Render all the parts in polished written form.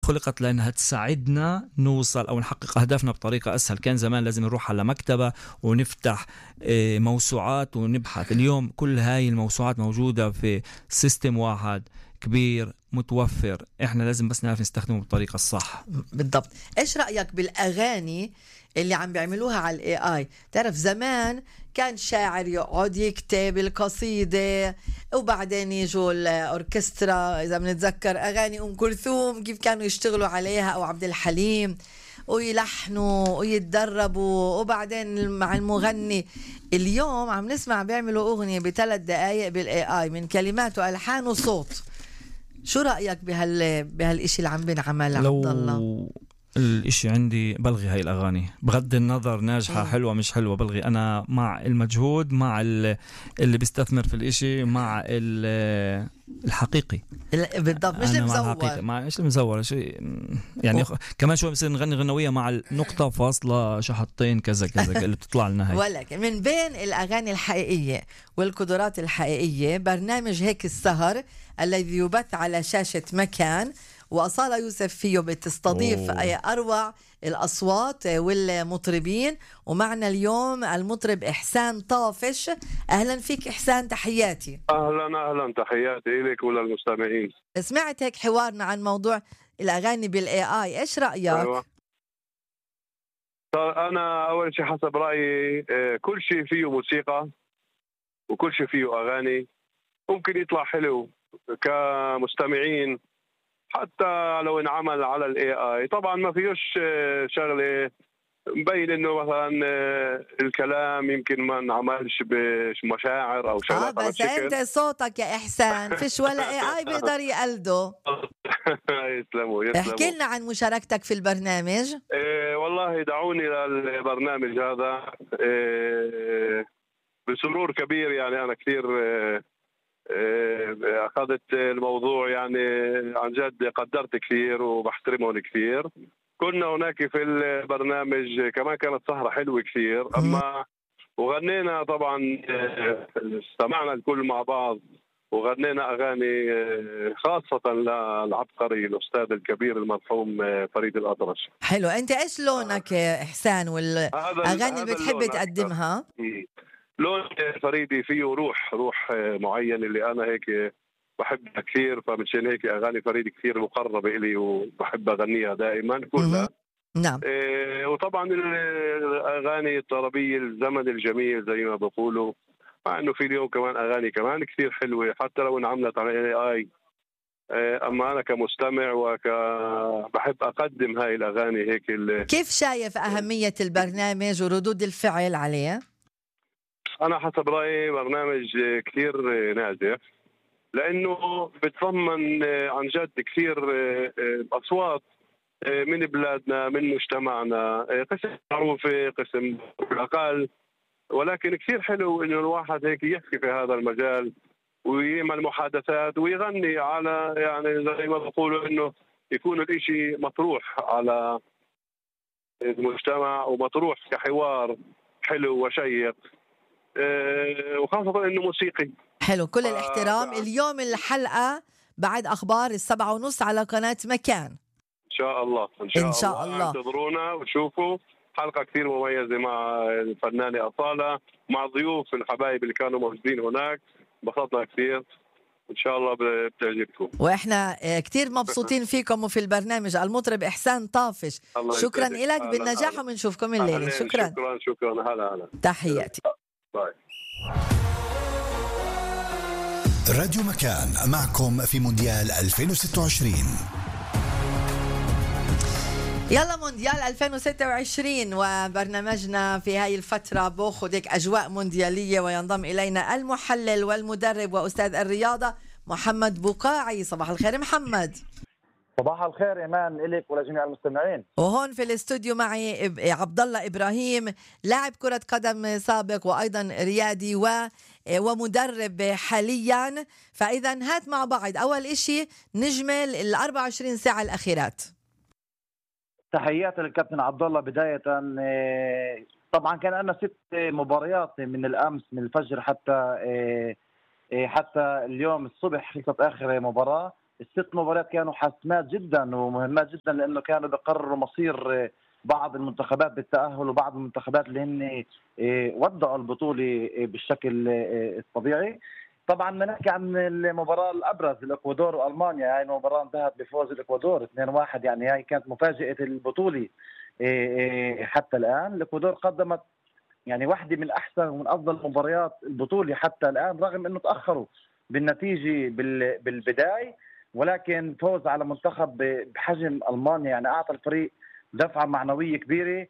خلقت لأنها تساعدنا نوصل أو نحقق أهدافنا بطريقة أسهل. كان زمان لازم نروح على مكتبة ونفتح موسوعات ونبحث. اليوم كل هاي الموسوعات موجودة في سيستم واحد كبير متوفر، إحنا لازم بس نعرف نستخدمه بالطريقة الصح. بالضبط. إيش رأيك بالأغاني اللي عم بيعملوها على الاي اي؟ تعرف زمان كان شاعر يقعد يكتب القصيدة وبعدين يجوا الأوركسترا، إذا بنتذكر أغاني أم كلثوم كيف كانوا يشتغلوا عليها أو عبد الحليم، ويلحنوا ويتدربوا وبعدين مع المغني. اليوم عم نسمع بيعملوا أغنية ب3 دقايق بالاي اي من كلمات وألحان وصوت. شو رأيك بهالإشي اللي عم بنعمل عبد الله؟ الاشي عندي بلغي هاي الأغاني بغض النظر ناجحة حلوة مش حلوة، بلغي. أنا مع المجهود، مع اللي بيستثمر في الاشي، مع الحقيقي. بالضبط، مش المزور. مش المزور شيء يعني. كمان شوي بصير نغني غنوية مع النقطة فاصلة شحطين كذا كذا اللي بتطلع لنا هاي. ولكن من بين الأغاني الحقيقية والقدرات الحقيقية برنامج هيك السهر الذي يبث على شاشة مكان، وأصالة يوسف فيه بتستضيف أروع الأصوات والمطربين. ومعنا اليوم المطرب إحسان طافش. أهلا فيك إحسان، تحياتي. أهلا تحياتي إليك وللمستمعين. سمعت هيك حوارنا عن موضوع الأغاني بالاي اي، إيش رأيك؟ أيوة. أنا أول شيء حسب رأيي كل شيء فيه موسيقى وكل شيء فيه أغاني ممكن يطلع حلو كمستمعين، حتى لو انعمل على الاي اي. طبعا ما فيهوش شغله مبين انه مثلا الكلام يمكن ما انعملش بمشاعر او شغلات. بس انت صوتك يا احسان فيش ولا اي اي بيقدر يقلده. يسلموا. احكي لنا عن مشاركتك في البرنامج. والله دعوني للبرنامج هذا بسرور كبير. يعني انا كثير أخذت الموضوع يعني عن جد، قدرت كثير وبحترمهم كثير. كنا هناك في البرنامج كمان كانت سهرة حلوة كثير، أما وغنينا طبعا استمعنا الكل مع بعض وغنينا أغاني خاصة للعبقري الأستاذ الكبير المرحوم فريد الأطرش. حلو. أنت إيش لونك يا إحسان والأغاني اللي بتحب تقدمها؟ لون فريدي فيه روح معين اللي أنا هيك بحبها كثير، فمشان هيك أغاني فريدي كثير مقربة إلي وبحب أغنيها دائما كلها. نعم. وطبعا الأغاني الطربية الزمن الجميل زي ما بقولوا، مع إنه في اليوم كمان أغاني كمان كثير حلوة حتى لو انعملت على AI. أما أنا كمستمع بحب أقدم هاي الأغاني هيك. كيف شايف أهمية البرنامج وردود الفعل عليه؟ أنا حسب رأيي برنامج كثير ناجح، لأنه بتضمن عن جد كثير أصوات من بلادنا من مجتمعنا، قسم معروفة قسم أقل، ولكن كثير حلو إنه الواحد هيك يحكي في هذا المجال ويعمل محادثات ويغني على يعني زي ما بقولوا إنه يكون الإشي مطروح على المجتمع ومطروح كحوار حلو وشيق، وخاصة إنه موسيقي. حلو، كل الاحترام. اليوم الحلقة بعد أخبار 7:30 على قناة مكان. إن شاء الله إن شاء الله انتظرونا وشوفوا حلقة كثير مميزة مع الفنانة أصالة مع ضيوف الحبايب اللي كانوا موجودين هناك. انبسطنا كثير، إن شاء الله بتعجبكم. وإحنا كتير مبسوطين فيكم وفي البرنامج. المطرب إحسان طافش، شكرا لك، بالنجاح وبنشوفكم الليلة. شكرا. هلا تحياتي. باي. راديو مكان معكم في مونديال 2026. يلا مونديال 2026 وبرنامجنا في هاي الفترة بأخذ أجواء مونديالية، وينضم إلينا المحلل والمدرب وأستاذ الرياضة محمد بقاعي. صباح الخير محمد. صباح الخير إيمان إليك ولجميع المستمعين. وهون في الاستوديو معي عبد الله إبراهيم، لاعب كرة قدم سابق وأيضا ريادي ومدرب حاليا. فإذا هات مع بعض أول إشي نجمل 24 ساعة الأخيرات. تحياتي للكابتن عبد الله. بداية طبعا كان لنا 6 مباريات من الأمس من الفجر حتى اليوم الصبح خلصت آخر مباراة. الست مباريات كانوا حاسمات جدا ومهمات جدا، لانه كانوا بيقرروا مصير بعض المنتخبات بالتاهل وبعض المنتخبات اللي هن ودعوا البطوله بالشكل الطبيعي. طبعا بدنا نحكي عن المباراه الابرز، الاكوادور والمانيا. هاي المباراه انتهت بفوز الاكوادور 2-1، يعني هاي كانت مفاجاه البطوله. حتى الان الاكوادور قدمت يعني واحده من احسن ومن افضل مباريات البطوله حتى الان، رغم انه تاخروا بالنتيجه بالبدايه، ولكن فوز على منتخب بحجم المانيا يعني اعطى الفريق دفعه معنويه كبيره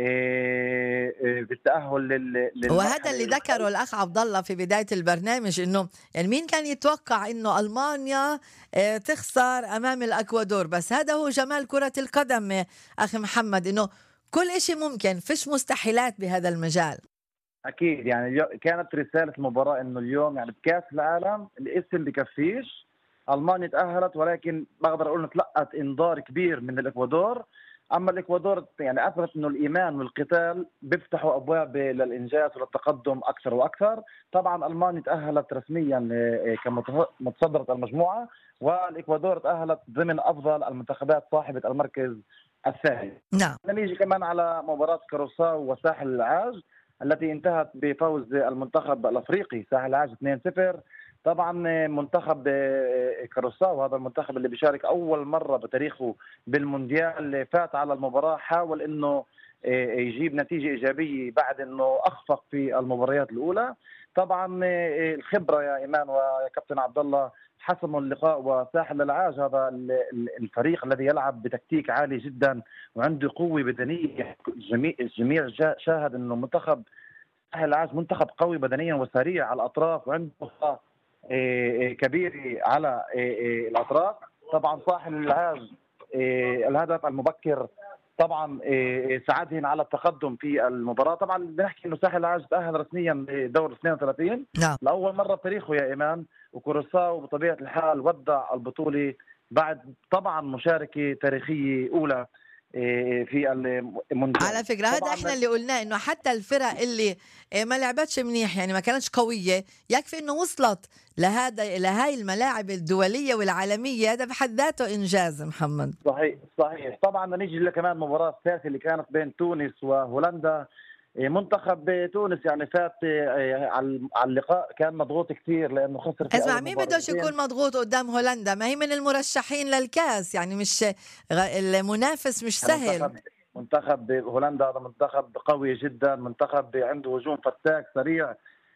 بالتاهل وهذا اللي ذكره الاخ عبد الله في بدايه البرنامج، انه يعني مين كان يتوقع انه المانيا تخسر امام الاكوادور؟ بس هذا هو جمال كره القدم اخي محمد، انه كل إشي ممكن، فيش مستحيلات بهذا المجال. اكيد يعني كانت رساله المباراه انه اليوم يعني بكاس العالم الاسم بكفيش. المانيا تاهلت، ولكن بقدر اقول انه تلقت انذار كبير من الاكوادور. اما الاكوادور يعني اثبت انه الايمان والقتال بيفتحوا ابواب للانجاز وللتقدم اكثر واكثر. طبعا المانيا تاهلت رسميا كمتصدره المجموعه، والاكوادور تاهلت ضمن افضل المنتخبات صاحبه المركز الثاني. نعم. نيجي كمان على مباراه كروساو وساحل العاج التي انتهت بفوز المنتخب الافريقي ساحل العاج 2-0. طبعا منتخب كروساو هذا المنتخب اللي بيشارك اول مره بتاريخه بالمونديال فات على المباراه، حاول انه يجيب نتيجه ايجابيه بعد انه اخفق في المباريات الاولى. طبعا الخبره يا ايمان ويا كابتن عبد الله حسموا اللقاء، وساحل العاج هذا الفريق الذي يلعب بتكتيك عالي جدا وعنده قوه بدنيه. الجميع شاهد انه منتخب ساحل العاج منتخب قوي بدنيا وسريع على الاطراف، وعنده كبير على الاطراف. طبعا ساحل العاج الهدف المبكر طبعا ساعدهم على التقدم في المباراه. طبعا بنحكي انه ساحل العاج تاهل رسميا لدور 32 نعم. لاول مره بتاريخه يا ايمان، وكورساو بطبيعه الحال ودع البطوله بعد طبعا مشاركه تاريخيه اولى في المونديال. على فكرة هذا احنا اللي قلناه، انه حتى الفرق اللي ما لعبتش منيح يعني ما كانتش قوية، يكفي انه وصلت لهاي الملاعب الدولية والعالمية، هذا بحد ذاته انجاز محمد. صحيح. طبعا نيجي كمان مباراة الثالثة اللي كانت بين تونس وهولندا. منتخب تونس يعني فات على اللقاء كان مضغوط كثير لانه خسر في اسمع، مين بدوش يكون مضغوط قدام هولندا؟ ما هي من المرشحين للكاس، يعني مش المنافس مش سهل. منتخب هولندا هذا منتخب قوي جدا، منتخب عنده هجوم فتاك سريع،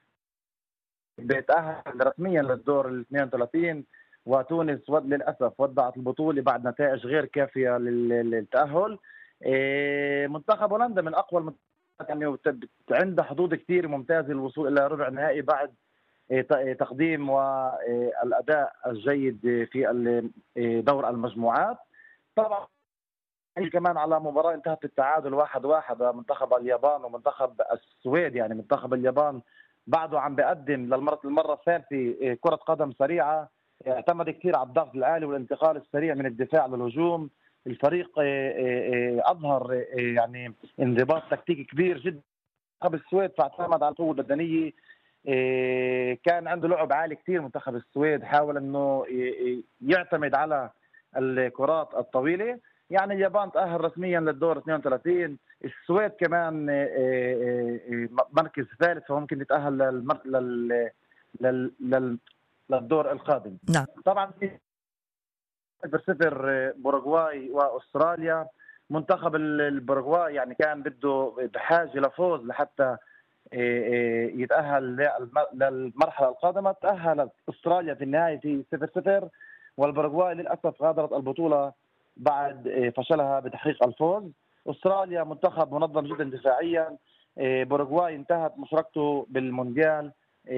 بيتأهل رسميا للدور ال 32. وتونس للأسف ودعت البطولة بعد نتائج غير كافية للتأهل. منتخب هولندا من أقوى يعني عنده حظوظ كثير ممتازة للوصول إلى ربع نهائي بعد تقديم والأداء الجيد في دور المجموعات. طبعا كمان على مباراة انتهت بالتعادل 1-1 منتخب اليابان ومنتخب السويد. يعني منتخب اليابان بعده عم بيقدم المرة الثالثة كرة قدم سريعة، اعتمد كثير على الضغط العالي والانتقال السريع من الدفاع للهجوم. الفريق أظهر يعني انضباط تكتيكي كبير جدا. منتخب السويد فاعتمد على القوة البدنية، كان عنده لعب عالي كثير. منتخب السويد حاول انه يعتمد على الكرات الطويلة. يعني اليابان تأهل رسميا للدور 32، السويد كمان مركز ثالث فممكن يتأهل للدور القادم. نعم. طبعا 0-0 باراغواي واستراليا. منتخب الباراغواي يعني كان بده بحاجه لفوز لحتى يتاهل للمرحله القادمه. تاهلت استراليا في النهايه في 0-0، والباراغواي للاسف غادرت البطوله بعد فشلها بتحقيق الفوز. استراليا منتخب منظم جدا دفاعيا. باراغواي انتهت مشاركته بالمونديال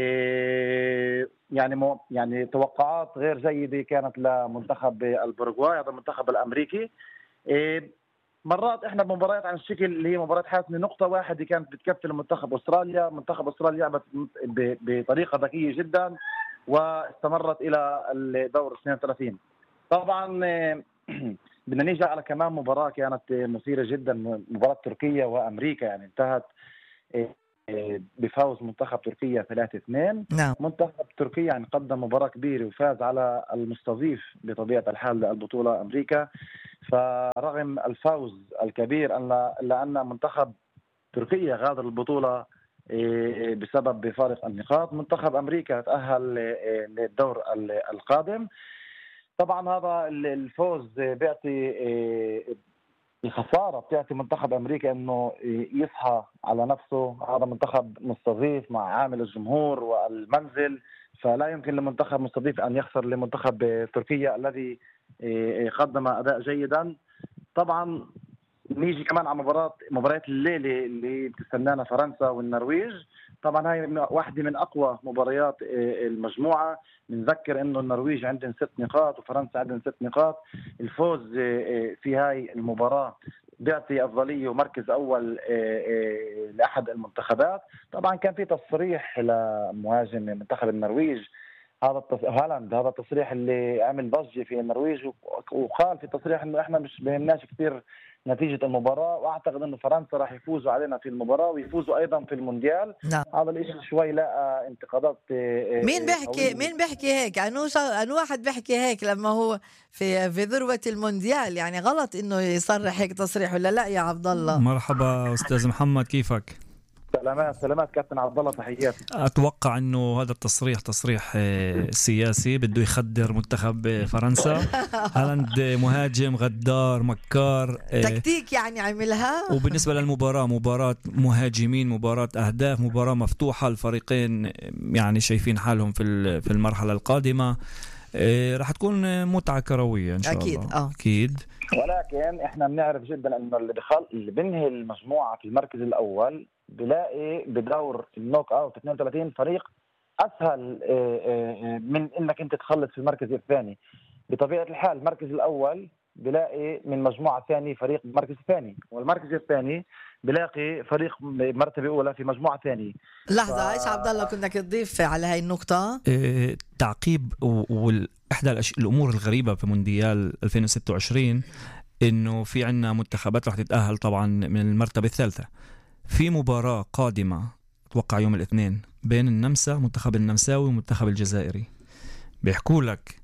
يعني توقعات غير جيده كانت لمنتخب الباراغواي، هذا المنتخب الامريكي. مرات احنا بمباريات عن الشكل اللي هي مباراه حاسمه نقطه واحده كانت بتكفي لمنتخب استراليا. منتخب استراليا لعبت بطريقه ذكيه جدا واستمرت الى الدور 32. طبعا بدنا نيجي على كمان مباراه كانت مثيره جدا، مباراه تركيا وامريكا. يعني انتهت بفوز منتخب تركيا 3-2. نعم. منتخب تركيا يعني قدم مباراة كبيرة وفاز على المستضيف بطبيعة الحال للبطولة أمريكا. فرغم الفوز الكبير إلا أن منتخب تركيا غادر البطولة بسبب بفارق النقاط. منتخب أمريكا تأهل للدور القادم. طبعا هذا الفوز بيعطي الخسارة بتعطي منتخب أمريكا أنه يصحى على نفسه. هذا منتخب مستضيف مع عامل الجمهور والمنزل، فلا يمكن لمنتخب مستضيف أن يخسر لمنتخب تركيا الذي قدم أداء جيدا. طبعا نيجي كمان على مباريات الليلة اللي بتستنانا فرنسا والنرويج. طبعا هاي واحدة من أقوى مباريات المجموعة. بنذكر إنه النرويج عندهم 6 نقاط وفرنسا عندهم 6 نقاط. الفوز في هاي المباراة بيعطي أفضلية ومركز أول لأحد المنتخبات. طبعا كان في تصريح لمهاجم منتخب النرويج هالاند، هذا التصريح اللي عمل ضجة في النرويج، وقال في التصريح إنه إحنا مش بيهمناش كتير نتيجة المباراة، وأعتقد أنه فرنسا راح يفوزوا علينا في المباراة ويفوزوا أيضا في المونديال. نعم. هذا الإشي شوي لقى انتقادات. مين بيحكي هيك؟ أنو واحد بيحكي هيك لما هو في ذروة المونديال؟ يعني غلط إنه يصرح هيك تصريح ولا لا يا عبد الله؟ مرحبا أستاذ محمد، كيفك؟ سلامات كابتن عبد الله، تحياتي. أتوقع إنه هذا التصريح تصريح سياسي بده يخدر منتخب فرنسا. هالاند مهاجم غدار مكار، تكتيك يعني عملها. وبالنسبة للمباراة مباراة مهاجمين، مباراة أهداف، مباراة مفتوحة. الفريقين يعني شايفين حالهم في المرحلة القادمة. راح تكون متعة كروية إن شاء الله. أكيد. ولكن إحنا بنعرف جدا إنه اللي بينهي المجموعة في المركز الأول بلاقي بدور النوك أوت 32 فريق أسهل من إنك أنت تخلص في المركز الثاني. بطبيعة الحال المركز الأول بلاقي من مجموعة ثانية فريق بالمركز الثاني، والمركز الثاني بلاقي فريق مرتبة أولى في مجموعة ثانية. لحظة، إيش عبد الله كنت تضيف على هاي النقطة؟ تعقيب. وإحدى الأمور الغريبة في مونديال 2026 إنه في عنا منتخبات رح تتأهل طبعا من المرتبة الثالثة. في مباراة قادمة أتوقع يوم الاثنين بين النمسا، منتخب النمساوي ومنتخب الجزائري. بيحكوا لك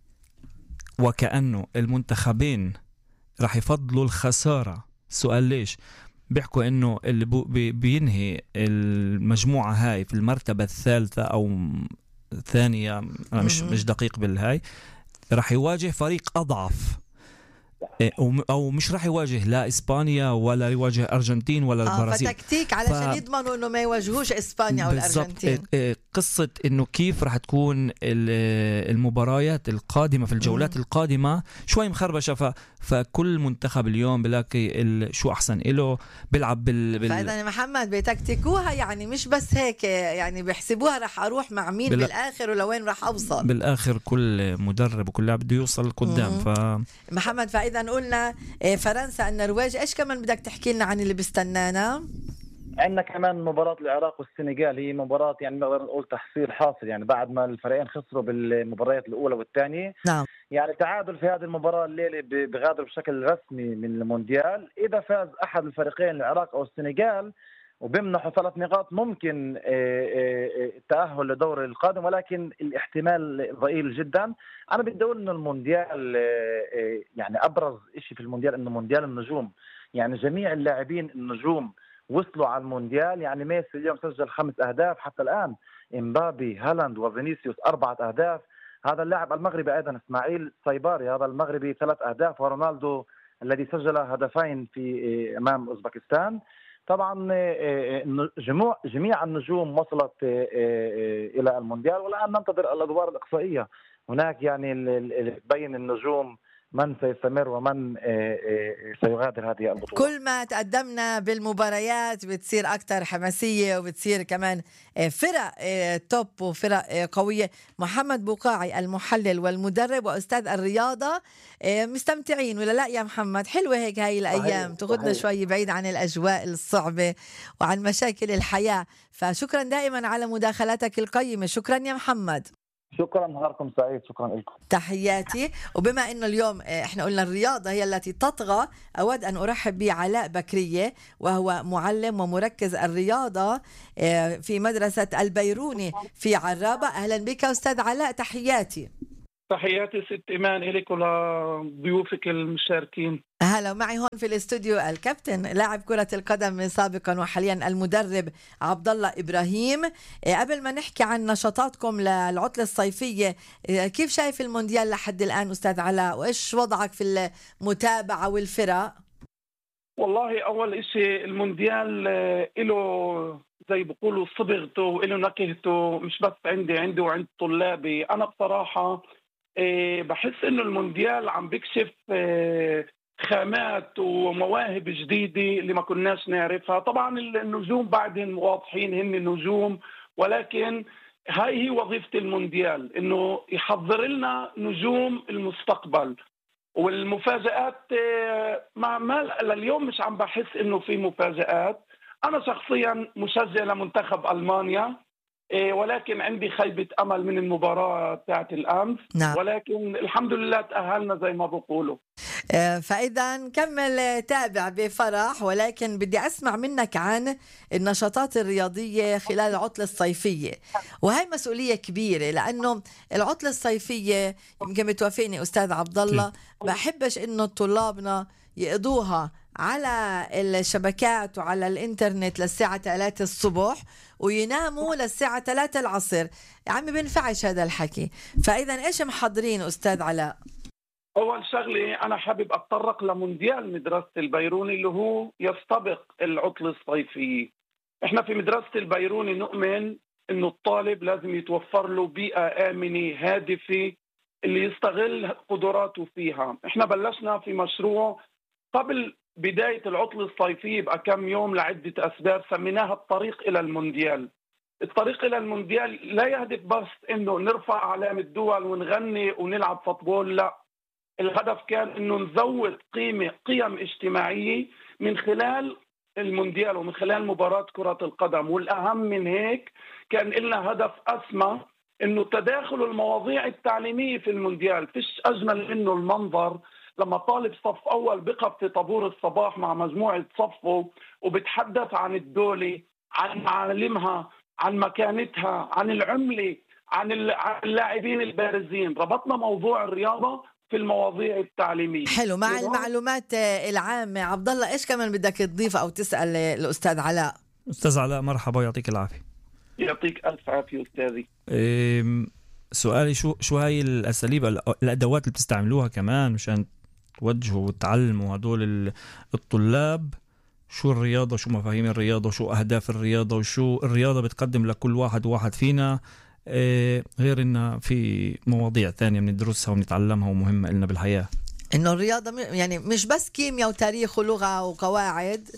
وكأنه المنتخبين راح يفضلوا الخسارة. السؤال ليش؟ بيحكوا إنه اللي بينهي المجموعة هاي في المرتبة الثالثة أو ثانية، أنا مش دقيق بالهاي، راح يواجه فريق أضعف، أو مش راح يواجه لا إسبانيا ولا يواجه أرجنتين ولا البرازيل. فتكتيك علشان يضمنوا إنه ما يواجهوش إسبانيا أو الأرجنتين. قصة إنه كيف راح تكون المباريات القادمة في الجولات القادمة شوي مخربشة. فكل منتخب اليوم بلاقي شو أحسن إله بيلعب فإذا محمد بيتكتكوها، يعني مش بس هيك، يعني بيحسبوها راح أروح مع مين بالآخر ولوين راح أوصل. بالآخر كل مدرب وكل لاعب بده يوصل قدام. محمد، فإذا قلنا فرنسا النرويج، إيش كمان بدك تحكي لنا عن اللي بيستنانا؟ عندنا كمان مباراة العراق والسنغال. هي مباراة يعني نقدر نقول تحصيل حاصل، يعني بعد ما الفريقين خسروا بالمباريات الأولى والثانية. نعم. يعني تعادل في هذه المباراة الليلة بغادر بشكل رسمي من المونديال. إذا فاز أحد الفريقين العراق أو السنغال وبمنحوا 3 نقاط ممكن التأهل لدور القادم، ولكن الاحتمال ضئيل جدا. أنا بدي أقول إنه المونديال يعني أبرز إشي في المونديال إنه مونديال النجوم. يعني جميع اللاعبين النجوم وصلوا على المونديال. يعني ميسي اليوم سجل 5 أهداف حتى الآن، إمبابي، هالاند وفينيسيوس 4 أهداف. هذا اللاعب المغربي أيضا إسماعيل صيباري، هذا المغربي 3 أهداف، ورونالدو الذي سجل 2 هدفين في أمام أوزبكستان. طبعا جميع النجوم وصلت إلى المونديال، والآن ننتظر الأدوار الإقصائية. هناك يعني بين النجوم من سيستمر ومن سيغادر هذه البطولة. كل ما تقدمنا بالمباريات بتصير أكثر حماسية، وبتصير كمان فرق توب وفرق قوية. محمد بقاعي المحلل والمدرب وأستاذ الرياضة، مستمتعين ولا لا يا محمد؟ حلوة هيك هاي الأيام، تاخذنا شوي بعيد عن الأجواء الصعبة وعن مشاكل الحياة. فشكرا دائما على مداخلاتك القيمة. شكرا يا محمد. شكرا، نهاركم سعيد، شكرا لكم. تحياتي. وبما انه اليوم احنا قلنا الرياضة هي التي تطغى، اود ان ارحب بعلاء بكرية، وهو معلم ومركز الرياضة في مدرسة البيروني في عرابة. اهلا بك استاذ علاء، تحياتي. تحياتي ست إيمان إليك ولضيوفك المشاركين. هلا، معي هون في الاستوديو الكابتن لاعب كرة القدم سابقا وحاليا المدرب عبد الله إبراهيم. قبل ما نحكي عن نشاطاتكم للعطلة الصيفية، كيف شايف المونديال لحد الآن أستاذ علاء، وإيش وضعك في المتابعة والفرق؟ والله أول إشي المونديال إله زي بقولوا صبغته وإله نكهته، مش بس عندي وعند طلابي. أنا بصراحة بحس إنه المونديال عم بكشف خامات ومواهب جديدة اللي ما كناش نعرفها. طبعا النجوم بعدهم واضحين، هن النجوم، ولكن هاي هي وظيفة المونديال، إنه يحضر لنا نجوم المستقبل. والمفاجآت ما لليوم مش عم بحس إنه في مفاجآت. أنا شخصيا مشجع لمنتخب ألمانيا، ولكن عندي خيبة أمل من المباراة بتاعت الأمس. نعم. ولكن الحمد لله تأهلنا زي ما بقولوا. فإذا نكمل تابع بفرح، ولكن بدي أسمع منك عن النشاطات الرياضية خلال العطلة الصيفية، وهي مسؤولية كبيرة، لأنه العطلة الصيفية يمكن بتوافقني أستاذ عبد الله، بحبش إنه طلابنا يقضوها على الشبكات وعلى الإنترنت للساعة 3 الصبح ويناموا للساعة 3 العصر. عمي بنفعش هذا الحكي. فإذا إيش محضرين أستاذ علاء؟ أول شغلة أنا حابب أتطرق لمونديال مدرسة البيروني اللي هو يستبق العطلة الصيفية. إحنا في مدرسة البيروني نؤمن إنه الطالب لازم يتوفر له بيئة آمنة هادفة اللي يستغل قدراته فيها. إحنا بلشنا في مشروع قبل بداية العطلة الصيفية بكم يوم لعدة أسباب، سميناها الطريق إلى المونديال. الطريق إلى المونديال لا يهدف بس إنه نرفع علامة الدول ونغني ونلعب فوتبول، لا، الهدف كان إنه نزود قيم اجتماعية من خلال المونديال ومن خلال مباراة كرة القدم. والأهم من هيك كان لنا هدف أسمى، إنه تداخل المواضيع التعليمية في المونديال. فيش أجمل إنه المنظر لما طالب صف أول بقف في طابور الصباح مع مجموعة صفه وبتحدث عن الدولة، عن معالمها، عن مكانتها، عن العملة، عن اللاعبين البارزين. ربطنا موضوع الرياضة في المواضيع التعليمية. حلو. مع المعلومات العامة عبد الله، إيش كمان بدك تضيف أو تسأل الأستاذ علاء؟ أستاذ علاء مرحبا، يعطيك العافية. يعطيك ألف عافية أستاذي. سؤالي شو هاي الأساليب الأدوات اللي بتستعملوها كمان مشان توجهوا وتعلموا هدول الطلاب شو الرياضة، شو مفاهيم الرياضة، وشو أهداف الرياضة، وشو الرياضة بتقدم لكل واحد فينا، غير إنها في مواضيع ثانية بندرسها ونتعلمها ومهمة لنا بالحياة. إنه الرياضة يعني مش بس كيمياء وتاريخ ولغة وقواعد،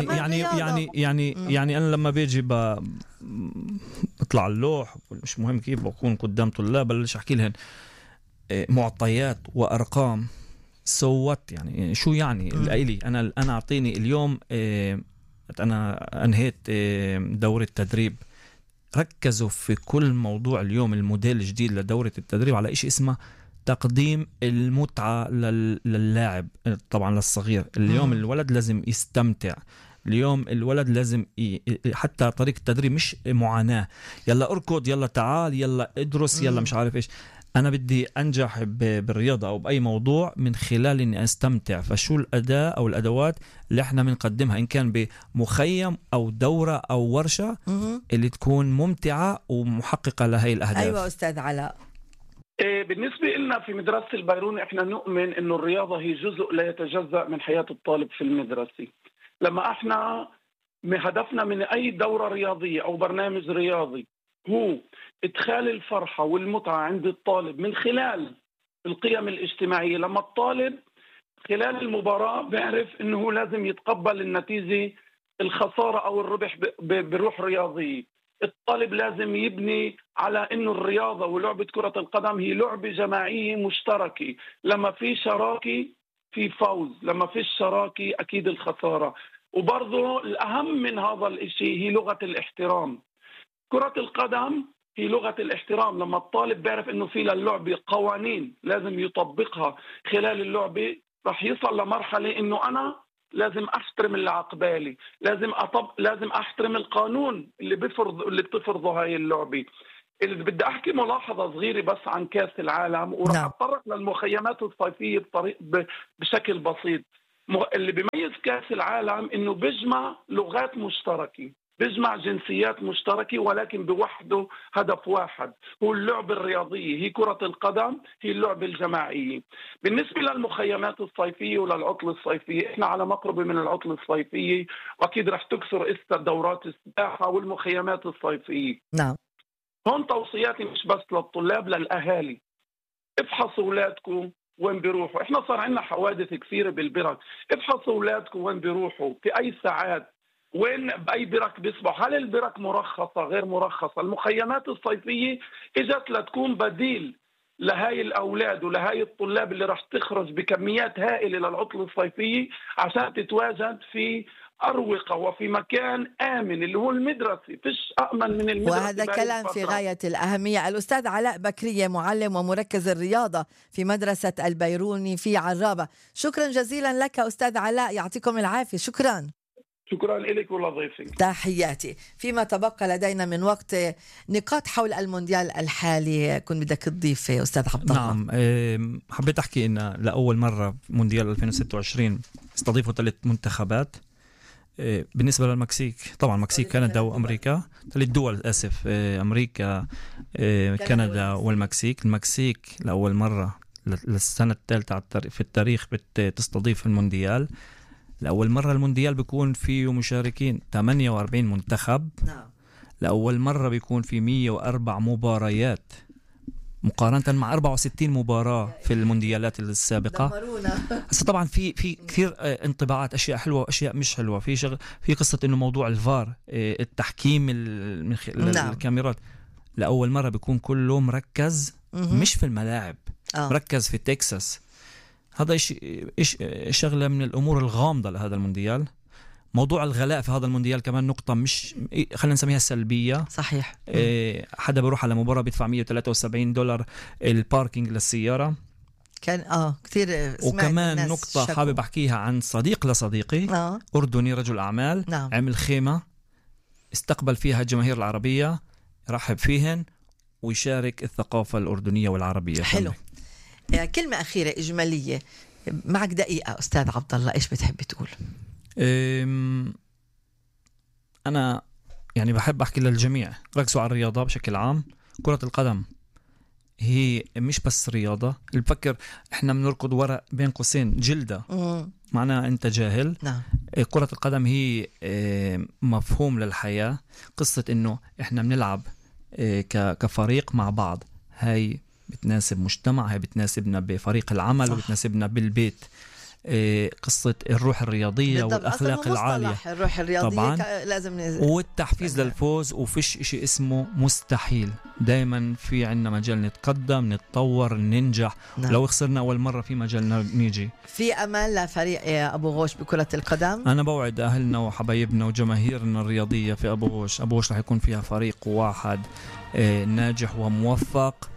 يعني أنا لما بيجي بطلع اللوح، مش مهم كيف بكون قدام طلاب، بلش أحكي لهم معطيات وأرقام سوت يعني شو يعني الإلي. أنا أعطيني اليوم أنا أنهيت دورة تدريب، ركزوا في كل موضوع اليوم الموديل الجديد لدورة التدريب على إشي اسمه تقديم المتعة للاعب، طبعا للصغير. اليوم الولد لازم يستمتع، اليوم الولد لازم حتى طريقة التدريب مش معاناة، يلا اركض، يلا تعال، يلا ادرس، يلا مش عارف إيش. أنا بدي أنجح بالرياضة أو بأي موضوع من خلال إني أستمتع. فشو الأداة أو الأدوات اللي إحنا بنقدمها، إن كان بمخيم أو دورة أو ورشة اللي تكون ممتعة ومحققة لهي الأهداف. أيوة أستاذ علاء. بالنسبة لنا في مدرسة البيروني إحنا نؤمن إنه الرياضة هي جزء لا يتجزأ من حياة الطالب في المدرسة. لما إحنا هدفنا من أي دورة رياضية أو برنامج رياضي هو إدخال الفرحة والمتعة عند الطالب من خلال القيم الاجتماعية. لما الطالب خلال المباراة بيعرف إنه لازم يتقبل النتيجة، الخسارة أو الربح بروح رياضية. الطالب لازم يبني على إنه الرياضة ولعبة كرة القدم هي لعبة جماعية مشتركة. لما في شراكة في فوز، لما في الشراكة أكيد الخسارة. وبرضه الأهم من هذا الإشي هي لغة الاحترام. كرة القدم هي لغة الاحترام. لما الطالب بيعرف انه في للعبة قوانين لازم يطبقها خلال اللعبة، رح يصل لمرحلة انه انا لازم احترم اللي عقبالي، لازم احترم القانون اللي بتفرضه هاي اللعبة. اللي بدي احكي ملاحظة صغيرة بس عن كاس العالم، ورح اتطرق للمخيمات الصيفية بشكل بسيط. اللي بيميز كاس العالم انه بيجمع لغات مشتركة، بيجمع جنسيات مشتركة، ولكن بوحده هدف واحد، هو اللعبة الرياضية، هي كرة القدم، هي اللعبة الجماعية. بالنسبة للمخيمات الصيفية وللعطلة الصيفية، احنا على مقربة من العطلة الصيفية، واكيد رح تكسر دورات السباحة والمخيمات الصيفية. نعم. هون توصياتي مش بس للطلاب، للأهالي. افحصوا أولادكم وين بيروحوا. احنا صار عندنا حوادث كثيرة بالبرك، افحصوا أولادكم وين بيروحوا، في أي ساعات، وين بأي برك بيصبح، هل البرك مرخصة غير مرخصة. المخيمات الصيفية اجت لتكون بديل لهاي الأولاد ولهاي الطلاب اللي رح تخرج بكميات هائلة للعطلة الصيفية عشان تتواجد في أروقة وفي مكان آمن اللي هو المدرسة. فيش أأمن من المدرسة. وهذا كلام في غاية الأهمية. الأستاذ علاء بكرية، معلم ومركز الرياضة في مدرسة البيروني في عرابة، شكرا جزيلا لك أستاذ علاء، يعطيكم العافية. شكرا لك ولضيفك. تحياتي. فيما تبقى لدينا من وقت نقاط حول المونديال الحالي، كنت بدك تضيف أستاذ عبد الله. نعم، حبيت أحكي إن لأول مرة مونديال 2026 استضيفوا 3 منتخبات. بالنسبة للمكسيك، طبعا المكسيك كندا وأمريكا، 3 دول أسف، أمريكا كندا والمكسيك. المكسيك لأول مرة للسنة الثالثة في التاريخ بتستضيف المونديال. لأول مرة المونديال بيكون فيه مشاركين 48 منتخب. نعم. لأول مرة بيكون في 104 مباريات مقارنة مع 64 مباراة في المونديالات السابقة. هسه طبعا في كثير انطباعات، أشياء حلوة وأشياء مش حلوة. في قصة إنه موضوع الفار، التحكيم من الكاميرات. لأول مرة بيكون كله مركز مش في الملاعب، مركز في تكساس. هذا إيش شغلة من الأمور الغامضة لهذا المونديال. موضوع الغلاء في هذا المونديال كمان نقطة مش خلينا نسميها سلبية. صحيح. حدا بيروح على مباراة بيدفع $173 الباركينج للسيارة. كان كتير. وكمان نقطة حابب أحكيها عن صديق لصديقي أردني، رجل أعمال. نعم. عمل خيمة استقبل فيها الجماهير العربية، رحب فيهن ويشارك الثقافة الأردنية والعربية. حلو. كلمة أخيرة إجمالية، معك دقيقة أستاذ عبد الله، إيش بتحب تقول؟ أنا يعني بحب أحكي للجميع ركزوا على الرياضة بشكل عام. كرة القدم هي مش بس رياضة. اللي بفكر إحنا بنركض ورق بين قوسين جلدة معناها أنت جاهل. نعم. كرة القدم هي مفهوم للحياة، قصة إنه إحنا بنلعب كفريق مع بعض. هاي بتناسب مجتمع، هاي بتناسبنا بفريق العمل. صح. وبتناسبنا بالبيت. قصة الروح الرياضية والأخلاق العالية. الروح الرياضية طبعا لازم والتحفيز للفوز. وفيش إشي اسمه مستحيل، دايما في عنا مجال نتقدم، نتطور، ننجح. نعم. لو خسرنا أول مرة في مجال نيجي. في أمل لفريق أبو غوش بكرة القدم. أنا بوعد أهلنا وحبايبنا وجماهيرنا الرياضية في أبو غوش. أبو غوش رح يكون فيها فريق واحد ناجح وموفق،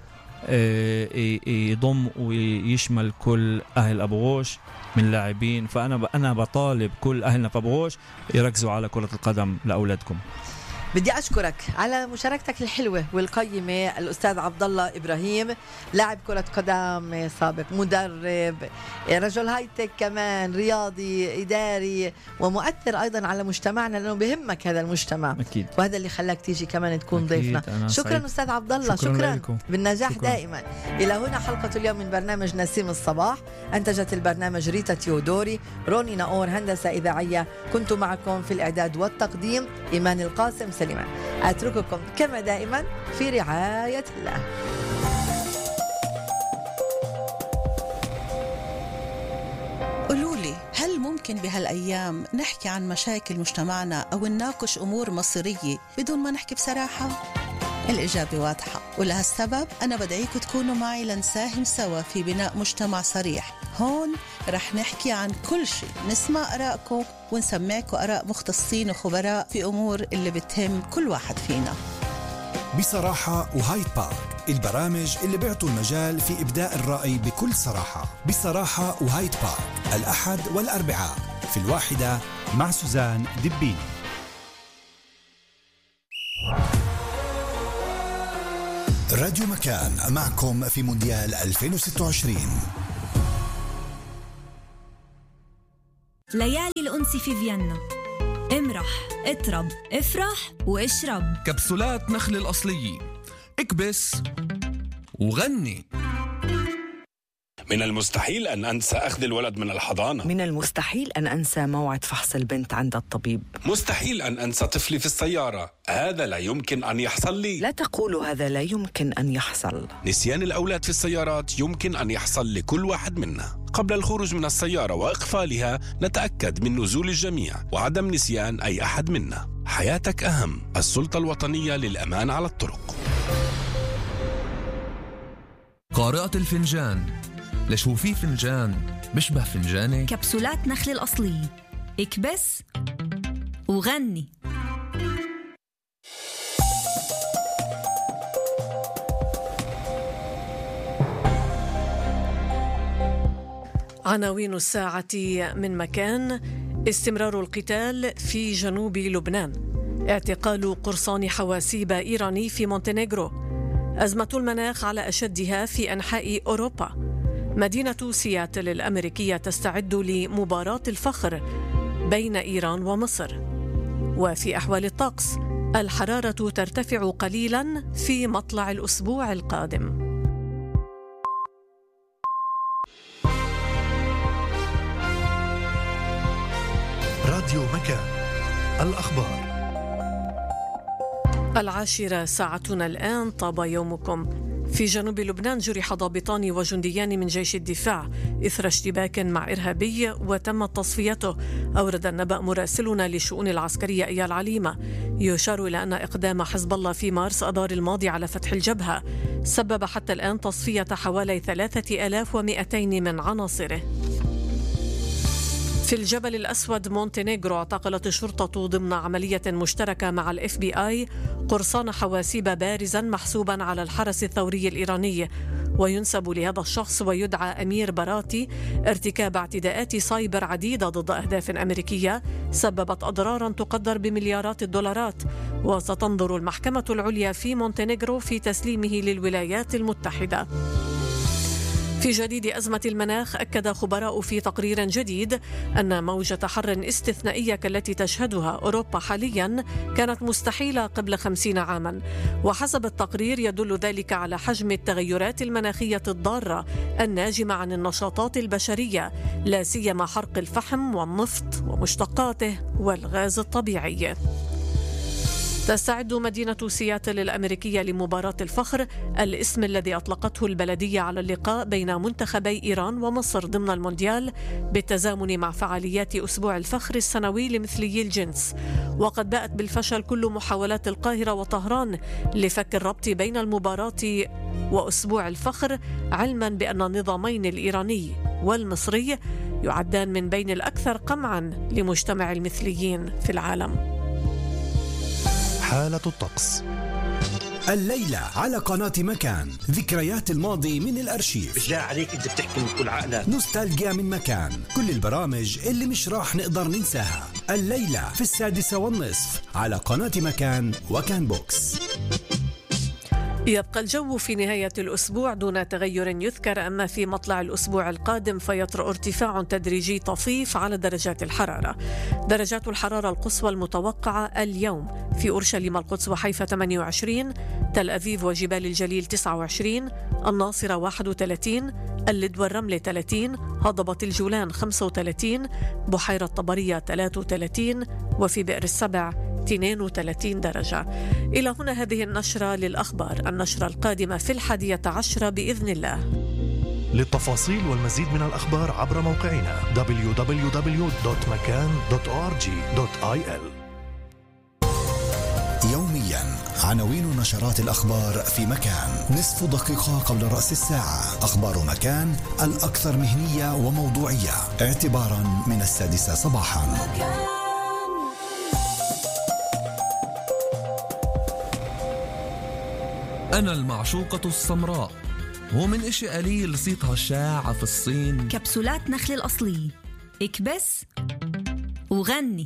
يضم ويشمل كل أهل أبو غوش من لاعبين. فأنا بطالب كل أهلنا في أبو غوش يركزوا على كرة القدم لأولادكم. بدي أشكرك على مشاركتك الحلوة والقيمة الأستاذ عبد الله إبراهيم، لاعب كرة قدم سابق، مدرب، رجل هايتك كمان، رياضي، إداري، ومؤثر أيضا على مجتمعنا لأنه بهمك هذا المجتمع. أكيد. وهذا اللي خلاك تيجي كمان تكون ضيفنا. شكرا سعيد. أستاذ عبد الله، شكرا بالنجاح. شكرا. دائما. إلى هنا حلقة اليوم من برنامج نسيم الصباح. أنتجت البرنامج ريتا تيودوري، روني ناور هندسة إذاعية. كنت معكم في الإعداد والتقديم إيمان القاسم سليمان. أترككم كما دائما في رعاية الله. قولولي، هل ممكن بهالأيام نحكي عن مشاكل مجتمعنا أو نناقش أمور مصيرية بدون ما نحكي بصراحة؟ الإجابة واضحة، ولهالسبب أنا بدعيكم تكونوا معي لنساهم سوا في بناء مجتمع صريح. هون رح نحكي عن كل شيء، نسمع آراءكم ونسمعكم آراء مختصين وخبراء في أمور اللي بتهم كل واحد فينا. بصراحة وهايد بارك، البرامج اللي بيعطوا المجال في إبداء الرأي بكل صراحة. بصراحة وهايد بارك الأحد والأربعاء في 1 مع سوزان دبيني. راديو مكان معكم في مونديال 2026. ليالي الأنس في فيينا. امرح، اطرب، افرح واشرب. كبسولات نخل الأصلية، اكبس وغني. من المستحيل أن أنسى أخذ الولد من الحضانة. من المستحيل أن أنسى موعد فحص البنت عند الطبيب. مستحيل أن أنسى طفلي في السيارة. هذا لا يمكن أن يحصل لي. لا تقولوا هذا لا يمكن أن يحصل. نسيان الأولاد في السيارات يمكن أن يحصل لكل واحد منا. قبل الخروج من السيارة وإقفالها نتأكد من نزول الجميع وعدم نسيان أي أحد منا. حياتك أهم. السلطة الوطنية للأمان على الطرق. قارئة الفنجان، لشو في فنجان بشبه فنجاني. كبسولات نخل الأصلية، اكبس وغني. عناوين الساعة من مكان. استمرار القتال في جنوب لبنان. اعتقال قرصان حواسيب إيراني في مونتينيغرو. أزمة المناخ على أشدها في أنحاء أوروبا. مدينة سياتل الأمريكية تستعد لمباراة الفخر بين إيران ومصر. وفي أحوال الطقس، الحرارة ترتفع قليلا في مطلع الأسبوع القادم. راديو مكان، الأخبار. 10:00 ساعتنا الآن. طاب يومكم. في جنوب لبنان جرح ضابطان وجنديان من جيش الدفاع إثر اشتباك مع إرهابي وتمت تصفيته. أورد النبأ مراسلنا للشؤون العسكرية إيال عليمة. يشار إلى أن إقدام حزب الله في مارس أذار الماضي على فتح الجبهة سبب حتى الآن تصفية حوالي 3200 من عناصره. في الجبل الأسود مونتينيغرو، اعتقلت الشرطة ضمن عملية مشتركة مع الFBI قرصان حواسيب بارزا محسوبا على الحرس الثوري الإيراني، وينسب لهذا الشخص ويدعى أمير براتي ارتكاب اعتداءات سايبر عديدة ضد أهداف أمريكية سببت أضرارا تقدر بمليارات الدولارات. وستنظر المحكمة العليا في مونتينيغرو في تسليمه للولايات المتحدة. في جديد أزمة المناخ، أكد خبراء في تقرير جديد أن موجة حر استثنائية كالتي تشهدها أوروبا حاليا كانت مستحيلة قبل 50 عاما. وحسب التقرير يدل ذلك على حجم التغيرات المناخية الضارة الناجمة عن النشاطات البشرية، لا سيما حرق الفحم والنفط ومشتقاته والغاز الطبيعي. تستعد مدينة سياتل الأمريكية لمباراة الفخر، الاسم الذي أطلقته البلدية على اللقاء بين منتخبي إيران ومصر ضمن المونديال بالتزامن مع فعاليات أسبوع الفخر السنوي لمثلي الجنس. وقد باءت بالفشل كل محاولات القاهرة وطهران لفك الربط بين المباراة وأسبوع الفخر، علما بأن النظامين الإيراني والمصري يعدان من بين الأكثر قمعا لمجتمع المثليين في العالم. حالة الطقس الليلة على قناة مكان. ذكريات الماضي من الأرشيف. بالله عليك أنت بتحكي من كل عقلك. نوستالجيا من مكان. كل البرامج اللي مش راح نقدر ننساها الليلة في 6:30 على قناة مكان وكان بوكس. يبقى الجو في نهاية الأسبوع دون تغير يذكر، أما في مطلع الأسبوع القادم فيطرأ ارتفاع تدريجي طفيف على درجات الحرارة. درجات الحرارة القصوى المتوقعة اليوم في أورشليم القدس وحيفا 28، تل أبيب وجبال الجليل 29، الناصرة 31، اللد والرمل 30، هضبة الجولان 35، بحيرة طبرية 33، وفي بئر السبع 32 درجة. إلى هنا هذه النشرة للأخبار. النشرة القادمة في 11 بإذن الله. للتفاصيل والمزيد من الأخبار عبر موقعنا www.makan.org.il. يوميا عناوين نشرات الأخبار في مكان. نصف دقيقة قبل رأس الساعة. أخبار مكان الأكثر مهنية وموضوعية اعتبارا من 6 صباحا. أنا المعشوقة السمراء، ومن إشي قليل صيتها الشائعة في الصين. كبسولات نخل الأصلية، اكبس وغني.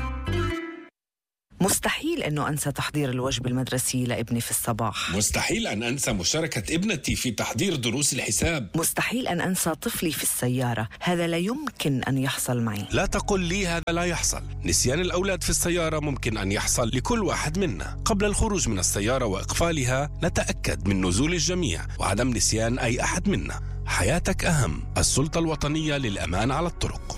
مستحيل أنه أنسى تحضير الوجبة المدرسية لابني في الصباح. مستحيل أن أنسى مشاركة ابنتي في تحضير دروس الحساب. مستحيل أن أنسى طفلي في السيارة، هذا لا يمكن أن يحصل معي. لا تقل لي هذا لا يحصل. نسيان الأولاد في السيارة ممكن أن يحصل لكل واحد منا. قبل الخروج من السيارة وإقفالها نتأكد من نزول الجميع وعدم نسيان أي أحد منا. حياتك أهم. السلطة الوطنية للأمان على الطرق.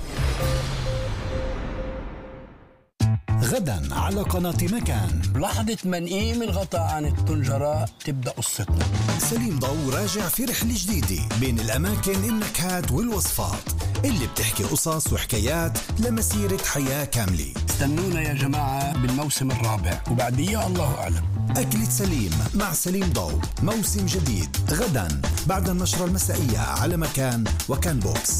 غدا على قناة مكان. لحظة منقيم الغطاء عن الطنجرة تبدأ قصتنا. سليم ضو راجع في رحلة جديدة بين الأماكن، النكهات والوصفات اللي بتحكي قصص وحكايات لمسيرة حياة كاملة. استنونا يا جماعة بالموسم الرابع وبعديه الله أعلم. أكلة سليم مع سليم ضو، موسم جديد غدا بعد النشرة المسائية على مكان وكان بوكس.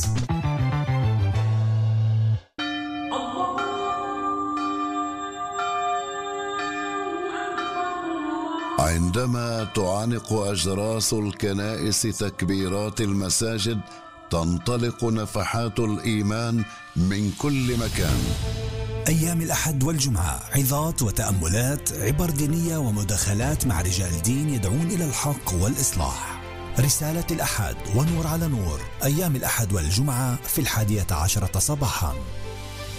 عندما تعانق أجراس الكنائس تكبيرات المساجد، تنطلق نفحات الإيمان من كل مكان. أيام الأحد والجمعة عظات وتأملات، عبر دينية ومداخلات مع رجال دين يدعون إلى الحق والإصلاح. رسالة الأحد ونور على نور، أيام الأحد والجمعة في 11 صباحا.